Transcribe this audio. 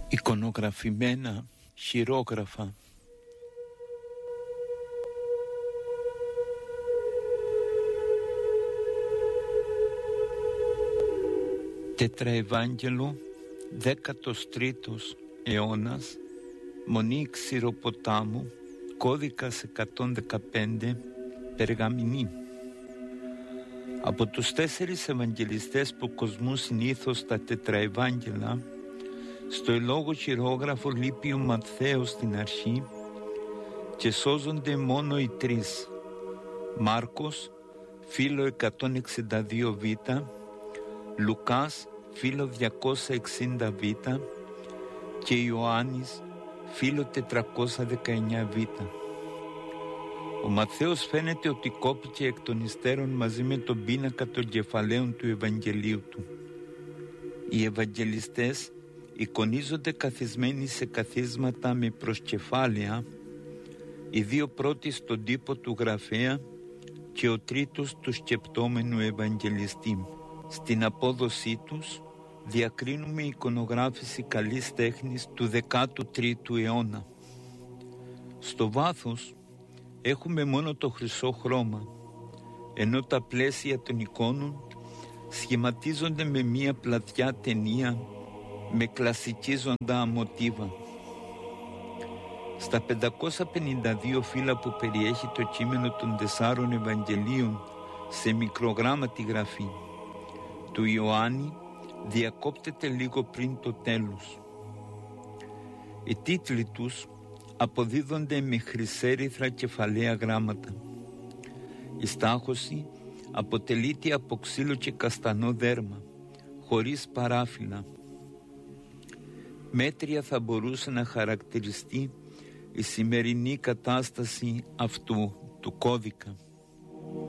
Εικονογραφημένα χειρόγραφα. Τετραευάγγελο, 13ος αιώνας, Μονή Ξηροποτάμου, κώδικας 115, Περγαμηνή. Από τους 4 Ευαγγελιστές που κοσμούν συνήθως τα τετραευάγγελα, στο ελόγο χειρόγραφο λείπει ο Ματθαίος στην αρχή και σώζονται μόνο οι 3. Μάρκος, φύλλο 162β, Λουκάς, φύλλο 260β και Ιωάννης, φύλλο 419β. Ο Ματθαίος φαίνεται ότι κόπηκε εκ των υστέρων μαζί με τον πίνακα των κεφαλαίων του Ευαγγελίου του. Οι Ευαγγελιστές εικονίζονται καθισμένοι σε καθίσματα με προσκεφάλαια, οι 2 πρώτοι στον τύπο του γραφέα και ο 3ος του σκεπτόμενου Ευαγγελιστή. Στην απόδοσή τους διακρίνουμε εικονογράφηση καλής τέχνης του 13ου αιώνα. Στο βάθος έχουμε μόνο το χρυσό χρώμα, ενώ τα πλαίσια των εικόνων σχηματίζονται με μία πλατιά ταινία με κλασική ζωντά μοτίβα. Στα 552 φύλλα που περιέχει το κείμενο των 4 Ευαγγελίων σε μικρογράμματη γραφή, του Ιωάννη διακόπτεται λίγο πριν το τέλος. Οι τίτλοι τους αποδίδονται με χρυσέρυθρα κεφαλαία γράμματα. Η στάχωση αποτελείται από ξύλο και καστανό δέρμα, χωρίς παράφυλλα. Μέτρια θα μπορούσε να χαρακτηριστεί η σημερινή κατάσταση αυτού του κώδικα.